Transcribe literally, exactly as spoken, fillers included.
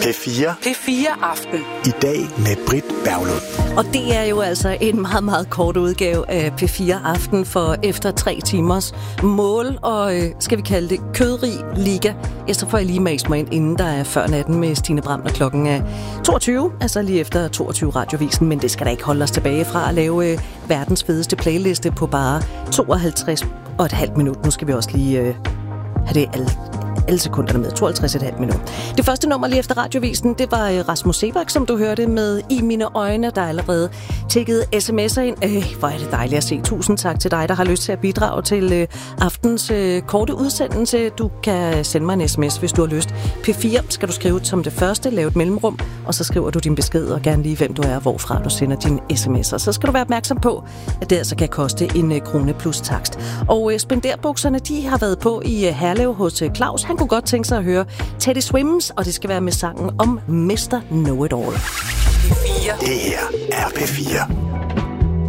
P fire. P fire Aften. I dag med Britt Berglund. Og det er jo altså en meget, meget kort udgave af P fire Aften, for efter tre timers mål og, øh, skal vi kalde det, kødrig liga. Ja, så får jeg lige mast mig ind, inden der er før natten med Stine Bram, og klokken er toogtyve, altså lige efter toogtyve Radiovisen. Men det skal da ikke holde os tilbage fra at lave øh, verdens fedeste playliste på bare tooghalvtreds og et halvt minut. Nu skal vi også lige øh, have det alle alle sekunderne med, tooghalvtreds komma fem minut. Det første nummer lige efter Radiovisen, det var Rasmus Seebach, som du hørte med I mine øjne, der allerede tækkede sms'er ind. Øh, hvor er det dejligt at se. Tusind tak til dig, der har lyst til at bidrage til øh, aftens øh, korte udsendelse. Du kan sende mig en sms, hvis du har lyst. P fire skal du skrive som det første, lave et mellemrum, og så skriver du din besked, og gerne lige, hvem du er, hvorfra du sender dine sms'er. Så skal du være opmærksom på, at det altså kan koste en øh, krone plus takst. Og øh, spenderbukserne, de har været på i øh, Herlev hos øh, Claus. Han kunne godt tænke sig at høre Teddy Swims, og det skal være med sangen om mister Know It All. P fire. Det her er P fire.